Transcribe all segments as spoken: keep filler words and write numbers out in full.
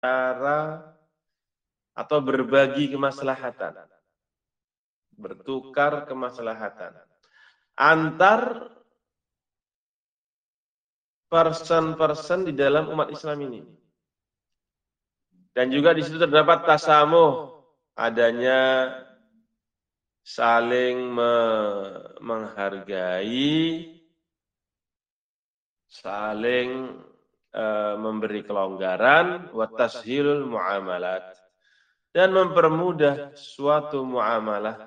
cara atau berbagi kemaslahatan. Bertukar kemaslahatan. Antar person-person di dalam umat Islam ini. Dan juga di situ terdapat tasamuh, adanya saling me menghargai, saling e, memberi kelonggaran, wa tashilul muamalat, dan mempermudah suatu muamalah.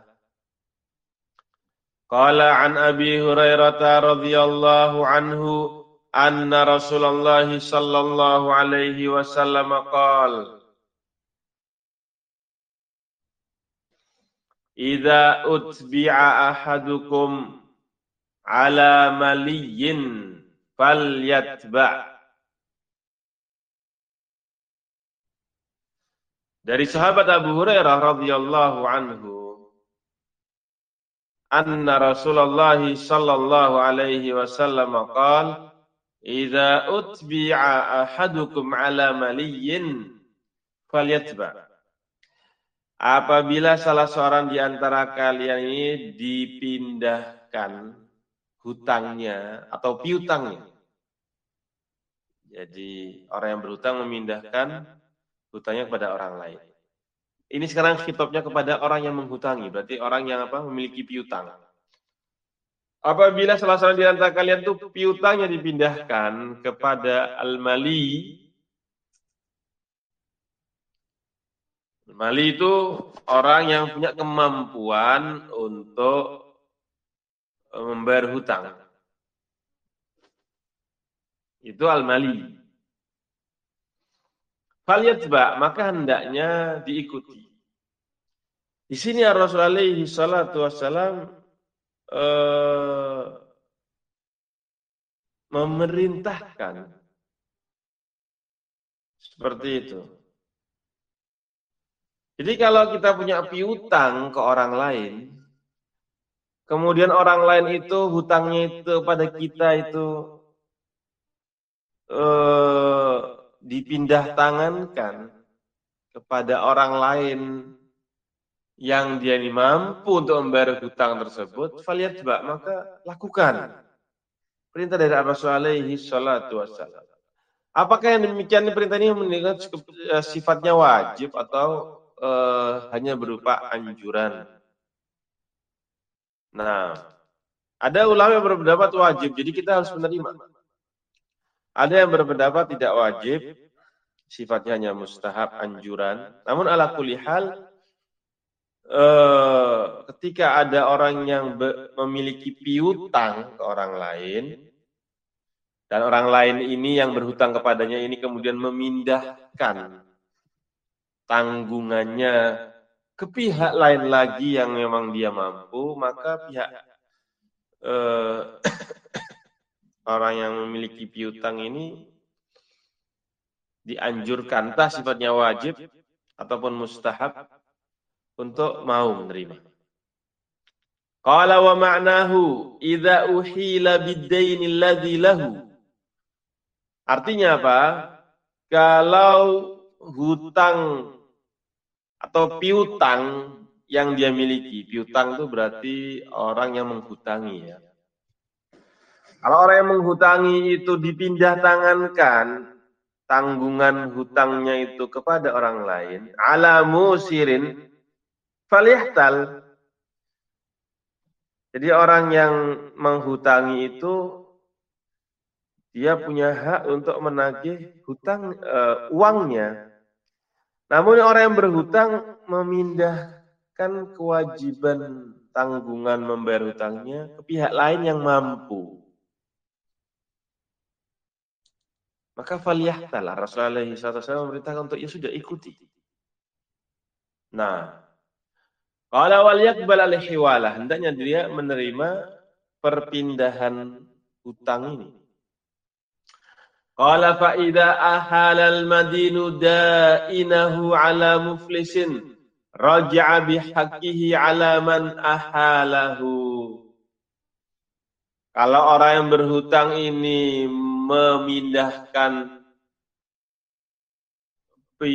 Qala an Abi Hurairah radhiyallahu anhu anna Rasulullah sallallahu alaihi wasallam qala idza utbi'a ahadukum ala maliyin falyatba'. Dari sahabat Abu Hurairah radhiyallahu anhu anna Rasulullah sallallahu alaihi wasallam qala idza utbi'a ahadukum ala maliyin falyatba'. Apabila salah seorang di antara kalian ini dipindahkan hutangnya atau piutangnya. Jadi orang yang berhutang memindahkan hutangnya kepada orang lain. Ini sekarang khitabnya kepada orang yang menghutangi, berarti orang yang apa memiliki piutang. Apabila salah seorang di antara kalian itu piutangnya dipindahkan kepada al-mali. Al-mali itu orang yang punya kemampuan untuk membayar hutang. Itu al-mali. Falyatba', maka hendaknya diikuti. Di sini Rasulullah sallallahu alaihi wasallam eh, memerintahkan seperti itu. Jadi kalau kita punya piutang ke orang lain, kemudian orang lain itu hutangnya itu pada kita itu eh, dipindah tangankan kepada orang lain yang dia ini mampu untuk membayar hutang tersebut, falyatba', maka lakukan. Perintah dari Rasulullah alaihi salatu wassalam. Apakah yang demikian perintah ini menunjukkan sifatnya wajib atau uh, hanya berupa anjuran? Nah, ada ulama yang berpendapat wajib, jadi kita harus menerima. Ada yang berpendapat tidak wajib, sifatnya hanya mustahab, anjuran. Namun ala kulli hal, Uh, ketika ada orang yang be, memiliki piutang ke orang lain dan orang lain ini yang berhutang kepadanya ini kemudian memindahkan tanggungannya ke pihak lain lagi yang memang dia mampu, maka pihak uh, orang yang memiliki piutang ini dianjurkan entah sifatnya wajib ataupun mustahab untuk mau menerima. Qala wa ma'nahu idza uhila bid-daini alladhi lahu. Artinya apa? Kalau hutang atau piutang yang dia miliki, piutang itu berarti orang yang menghutangi ya. Kalau orang yang menghutangi itu dipindah tangankan tanggungan hutangnya itu kepada orang lain, ala musirin falihtal. Jadi orang yang menghutangi itu dia punya hak untuk menagih hutang uh, uangnya. Namun orang yang berhutang memindahkan kewajiban tanggungan membayar hutangnya ke pihak lain yang mampu. Maka falihtal, Rasulullah shallallahu alaihi wasallam memerintahkan untuk ya sudah ikuti. Nah, qala wal yaqbal al-hiwalah, hendaknya dia menerima perpindahan hutang ini. Qala fa idza ahala al-madinu da'inahu ala muflisin raja'a bihaqqihi ala man ahalahu. Kalau orang yang berhutang ini memindahkan